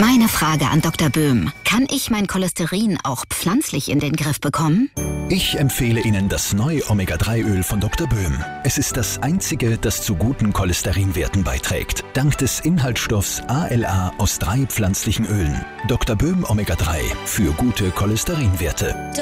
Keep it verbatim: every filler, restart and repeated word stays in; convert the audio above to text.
Meine Frage an Doktor Böhm. Kann ich mein Cholesterin auch pflanzlich in den Griff bekommen? Ich empfehle Ihnen das neue Omega drei Öl von Doktor Böhm. Es ist das einzige, das zu guten Cholesterinwerten beiträgt. Dank des Inhaltsstoffs A L A aus drei pflanzlichen Ölen. Doktor Böhm Omega drei für gute Cholesterinwerte.